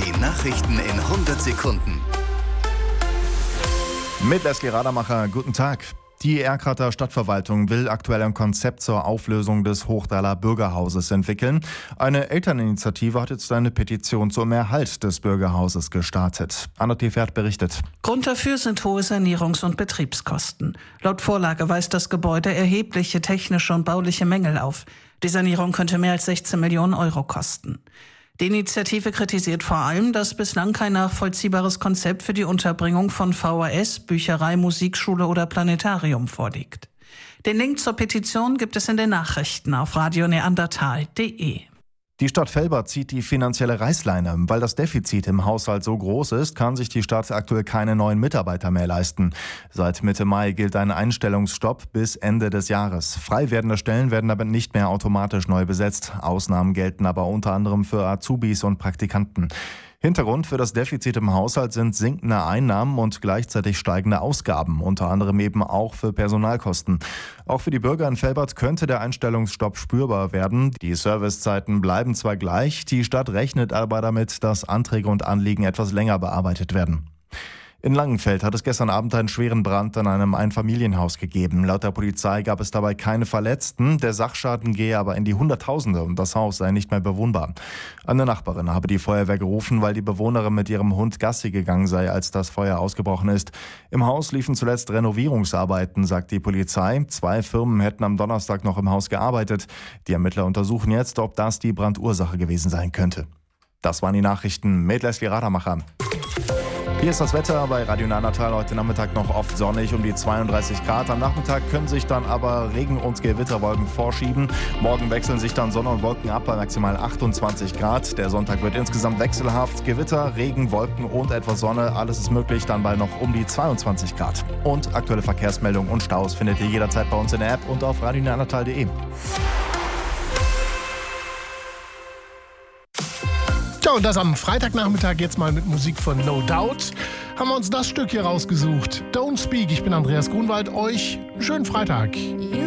Die Nachrichten in 100 Sekunden. Mit Leslie Radermacher, guten Tag. Die Erkrater Stadtverwaltung will aktuell ein Konzept zur Auflösung des Hochdaler Bürgerhauses entwickeln. Eine Elterninitiative hat jetzt eine Petition zum Erhalt des Bürgerhauses gestartet. Anna Tiefert berichtet. Grund dafür sind hohe Sanierungs- und Betriebskosten. Laut Vorlage weist das Gebäude erhebliche technische und bauliche Mängel auf. Die Sanierung könnte mehr als 16 Millionen Euro kosten. Die Initiative kritisiert vor allem, dass bislang kein nachvollziehbares Konzept für die Unterbringung von VHS, Bücherei, Musikschule oder Planetarium vorliegt. Den Link zur Petition gibt es in den Nachrichten auf radioneandertal.de. Die Stadt Velbert zieht die finanzielle Reißleine. Weil das Defizit im Haushalt so groß ist, kann sich die Stadt aktuell keine neuen Mitarbeiter mehr leisten. Seit Mitte Mai gilt ein Einstellungsstopp bis Ende des Jahres. Frei werdende Stellen werden aber nicht mehr automatisch neu besetzt. Ausnahmen gelten aber unter anderem für Azubis und Praktikanten. Hintergrund für das Defizit im Haushalt sind sinkende Einnahmen und gleichzeitig steigende Ausgaben, unter anderem eben auch für Personalkosten. Auch für die Bürger in Velbert könnte der Einstellungsstopp spürbar werden. Die Servicezeiten bleiben zwar gleich, die Stadt rechnet aber damit, dass Anträge und Anliegen etwas länger bearbeitet werden. In Langenfeld hat es gestern Abend einen schweren Brand an einem Einfamilienhaus gegeben. Laut der Polizei gab es dabei keine Verletzten. Der Sachschaden gehe aber in die Hunderttausende und das Haus sei nicht mehr bewohnbar. Eine Nachbarin habe die Feuerwehr gerufen, weil die Bewohnerin mit ihrem Hund Gassi gegangen sei, als das Feuer ausgebrochen ist. Im Haus liefen zuletzt Renovierungsarbeiten, sagt die Polizei. 2 Firmen hätten am Donnerstag noch im Haus gearbeitet. Die Ermittler untersuchen jetzt, ob das die Brandursache gewesen sein könnte. Das waren die Nachrichten mit Leslie Radermacher. Hier ist das Wetter bei Radio Neandertal. Heute Nachmittag noch oft sonnig, um die 32 Grad. Am Nachmittag können sich dann aber Regen- und Gewitterwolken vorschieben. Morgen wechseln sich dann Sonne und Wolken ab bei maximal 28 Grad. Der Sonntag wird insgesamt wechselhaft. Gewitter, Regen, Wolken und etwas Sonne. Alles ist möglich, dann bei noch um die 22 Grad. Und aktuelle Verkehrsmeldungen und Staus findet ihr jederzeit bei uns in der App und auf radioneandertal.de. Ja, und das am Freitagnachmittag jetzt mal mit Musik von No Doubt. Haben wir uns das Stück hier rausgesucht. Don't Speak. Ich bin Andreas Grunwald. Euch schönen Freitag.